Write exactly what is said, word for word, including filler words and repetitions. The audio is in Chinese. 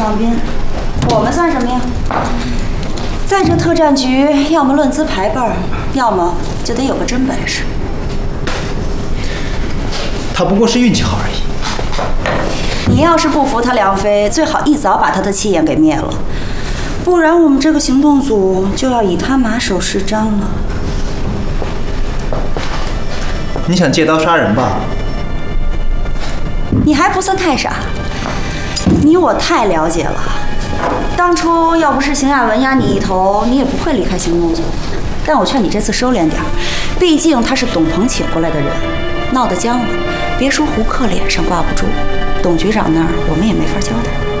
上宾，我们算什么呀？在这特战局，要么论资排辈儿，要么就得有个真本事。 他不过是运气好而已。 你要是不服他梁飞，最好一早把他的气焰给灭了，不然我们这个行动组就要以他马首是瞻了。 你想借刀杀人吧？ 你还不算太傻，你我太了解了。当初要不是邢亚文压你一头，你也不会离开行动组。但我劝你这次收敛点，毕竟他是董鹏请过来的人，闹得僵了，别说胡克脸上挂不住，董局长那儿我们也没法交代。